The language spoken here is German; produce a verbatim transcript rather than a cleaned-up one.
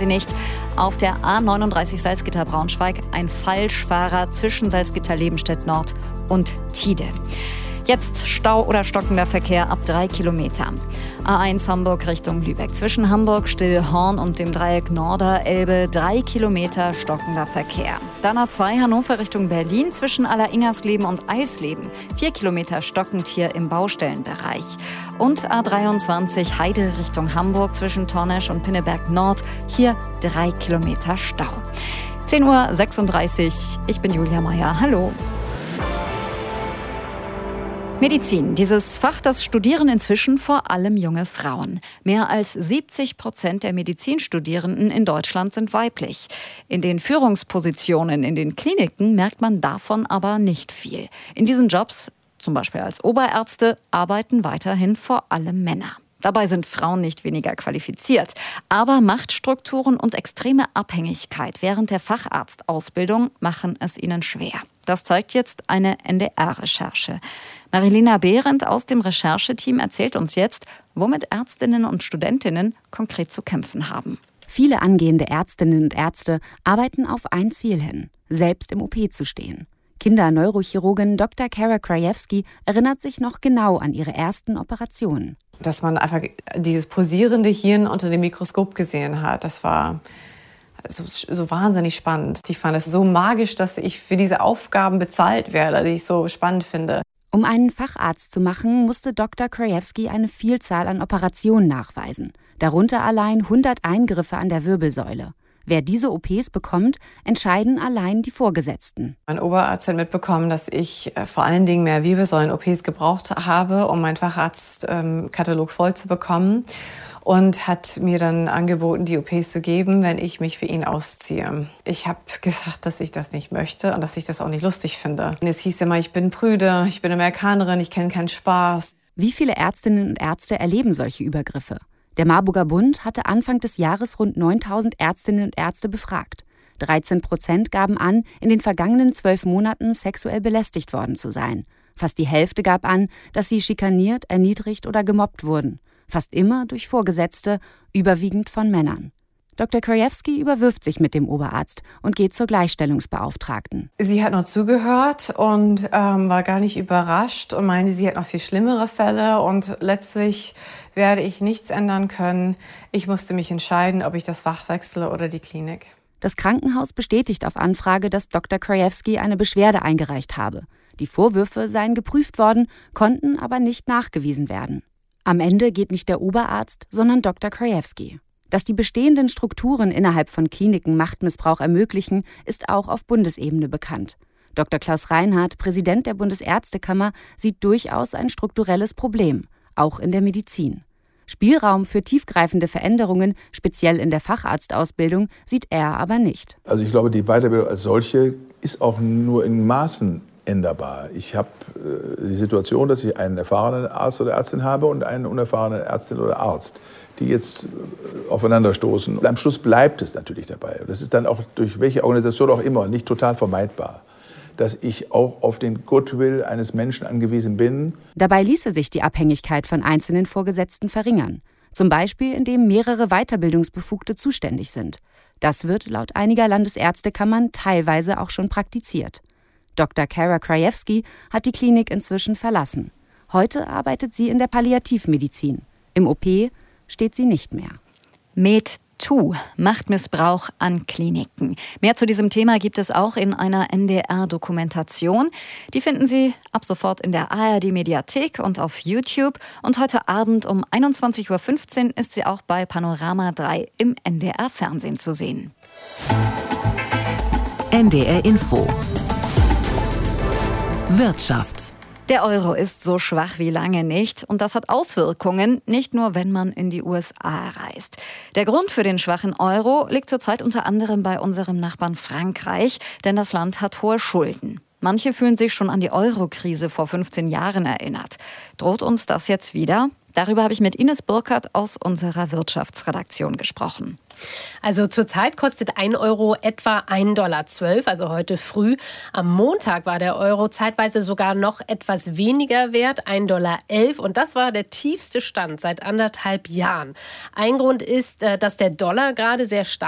sie nicht. Auf der A neununddreißig Salzgitter-Braunschweig ein Falschfahrer zwischen Salzgitter-Lebenstedt Nord und Tide. Jetzt Stau oder stockender Verkehr ab drei Kilometer. A eins Hamburg Richtung Lübeck. Zwischen Hamburg, Stillhorn und dem Dreieck Norder-Elbe drei Kilometer stockender Verkehr. Dann A zwei Hannover Richtung Berlin. Zwischen Aller-Ingersleben und Eisleben. vier Kilometer stockend hier im Baustellenbereich. Und A dreiundzwanzig Heide Richtung Hamburg. Zwischen Tornesch und Pinneberg Nord. Hier drei Kilometer Stau. zehn Uhr sechsunddreißig. Ich bin Julia Meyer. Hallo. Medizin. Dieses Fach, das studieren inzwischen vor allem junge Frauen. Mehr als siebzig Prozent der Medizinstudierenden in Deutschland sind weiblich. In den Führungspositionen in den Kliniken merkt man davon aber nicht viel. In diesen Jobs, zum Beispiel als Oberärzte, arbeiten weiterhin vor allem Männer. Dabei sind Frauen nicht weniger qualifiziert. Aber Machtstrukturen und extreme Abhängigkeit während der Facharztausbildung machen es ihnen schwer. Das zeigt jetzt eine N D R-Recherche. Marilena Behrendt aus dem Rechercheteam erzählt uns jetzt, womit Ärztinnen und Studentinnen konkret zu kämpfen haben. Viele angehende Ärztinnen und Ärzte arbeiten auf ein Ziel hin, selbst im O P zu stehen. Kinderneurochirurgin Doktor Kara Krajewski erinnert sich noch genau an ihre ersten Operationen. Dass man einfach dieses pulsierende Hirn unter dem Mikroskop gesehen hat, das war so, so wahnsinnig spannend. Ich fand es so magisch, dass ich für diese Aufgaben bezahlt werde, die ich so spannend finde. Um einen Facharzt zu machen, musste Doktor Krajewski eine Vielzahl an Operationen nachweisen. Darunter allein hundert Eingriffe an der Wirbelsäule. Wer diese O Ps bekommt, entscheiden allein die Vorgesetzten. Mein Oberarzt hat mitbekommen, dass ich äh, vor allen Dingen mehr Wirbelsäulen-O Ps gebraucht habe, um meinen Facharztkatalog ähm, voll zu bekommen. Und hat mir dann angeboten, die O Ps zu geben, wenn ich mich für ihn ausziehe. Ich habe gesagt, dass ich das nicht möchte und dass ich das auch nicht lustig finde. Und es hieß immer, ich bin prüde, ich bin Amerikanerin, ich kenne keinen Spaß. Wie viele Ärztinnen und Ärzte erleben solche Übergriffe? Der Marburger Bund hatte Anfang des Jahres rund neuntausend Ärztinnen und Ärzte befragt. dreizehn Prozent gaben an, in den vergangenen zwölf Monaten sexuell belästigt worden zu sein. Fast die Hälfte gab an, dass sie schikaniert, erniedrigt oder gemobbt wurden. Fast immer durch Vorgesetzte, überwiegend von Männern. Doktor Krajewski überwirft sich mit dem Oberarzt und geht zur Gleichstellungsbeauftragten. Sie hat noch zugehört und ähm, war gar nicht überrascht und meinte, sie hat noch viel schlimmere Fälle. Und letztlich werde ich nichts ändern können. Ich musste mich entscheiden, ob ich das Fach wechsle oder die Klinik. Das Krankenhaus bestätigt auf Anfrage, dass Doktor Krajewski eine Beschwerde eingereicht habe. Die Vorwürfe seien geprüft worden, konnten aber nicht nachgewiesen werden. Am Ende geht nicht der Oberarzt, sondern Doktor Krajewski. Dass die bestehenden Strukturen innerhalb von Kliniken Machtmissbrauch ermöglichen, ist auch auf Bundesebene bekannt. Doktor Klaus Reinhardt, Präsident der Bundesärztekammer, sieht durchaus ein strukturelles Problem, auch in der Medizin. Spielraum für tiefgreifende Veränderungen, speziell in der Facharztausbildung, sieht er aber nicht. Also ich glaube, die Weiterbildung als solche ist auch nur in Maßen änderbar. Ich habe äh, die Situation, dass ich einen erfahrenen Arzt oder Ärztin habe und einen unerfahrenen Ärztin oder Arzt, die jetzt äh, aufeinanderstoßen. Und am Schluss bleibt es natürlich dabei. Das ist dann auch durch welche Organisation auch immer nicht total vermeidbar, dass ich auch auf den Goodwill eines Menschen angewiesen bin. Dabei ließe sich die Abhängigkeit von einzelnen Vorgesetzten verringern. Zum Beispiel, indem mehrere Weiterbildungsbefugte zuständig sind. Das wird laut einiger Landesärztekammern teilweise auch schon praktiziert. Doktor Kara Krajewski hat die Klinik inzwischen verlassen. Heute arbeitet sie in der Palliativmedizin. Im O P steht sie nicht mehr. MedToo, Machtmissbrauch an Kliniken. Mehr zu diesem Thema gibt es auch in einer N D R-Dokumentation. Die finden Sie ab sofort in der A R D-Mediathek und auf YouTube. Und heute Abend um einundzwanzig Uhr fünfzehn ist sie auch bei Panorama drei im N D R-Fernsehen zu sehen. N D R Info Wirtschaft. Der Euro ist so schwach wie lange nicht und das hat Auswirkungen, nicht nur wenn man in die U S A reist. Der Grund für den schwachen Euro liegt zurzeit unter anderem bei unserem Nachbarn Frankreich, denn das Land hat hohe Schulden. Manche fühlen sich schon an die Euro-Krise vor fünfzehn Jahren erinnert. Droht uns das jetzt wieder? Darüber habe ich mit Ines Burkhardt aus unserer Wirtschaftsredaktion gesprochen. Also zurzeit kostet ein Euro etwa ein Komma zwölf Dollar, also heute früh. Am Montag war der Euro zeitweise sogar noch etwas weniger wert, ein Komma elf Dollar. Und das war der tiefste Stand seit anderthalb Jahren. Ein Grund ist, dass der Dollar gerade sehr stark